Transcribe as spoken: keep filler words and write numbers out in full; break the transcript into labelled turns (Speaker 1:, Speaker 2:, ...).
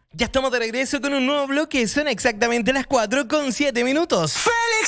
Speaker 1: Ya estamos de regreso con un nuevo bloque. Son exactamente las cuatro con siete minutos.
Speaker 2: Félix